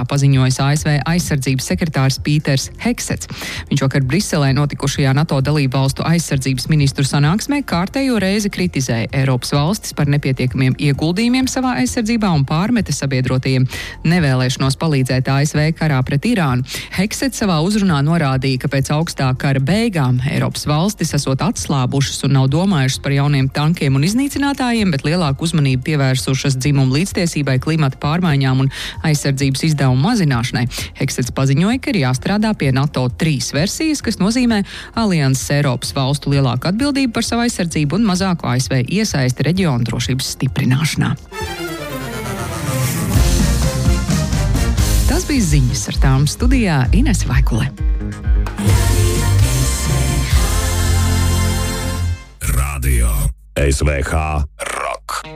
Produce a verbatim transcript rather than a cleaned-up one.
paziņojis A S V aizsardzības sekretārs Pīters Hegsets. Viņš vakar Briselē notikušajā NATO dalību valstu aizsardzības ministru sanāksmē kārtējo reizi kritizēja Eiropas valstis par nepietiekamiem ieguldījumiem savā aizsardzībā un pārmeta sabiedrotajiem nevēlēšanos palīdzēt A S V karā pret Irānu. Hegsets savā uzrunā norādīja, ka pēc augstā kara beigām Eiropas valstis esot atslābušas un nav domājušas par jauniem tankiem un iznīcinātājiem, bet lielāku uzmanību pievērsušas dzimumu līdztiesībai, klimata pārmaiņām un aizsardzības izdevumu mazināšanai. Hegsets paziņoja, ka ir jāstrādā pie NATO trīs versijas, kas nozīmē alianses Eiropas valstu lielāku atbildību par savu aizsardzību un mazāku A S V iesaisti reģionu drošības stiprināšanā. Tas bija ziņas, ar tām studijā Inese Vaikule. Radio S V H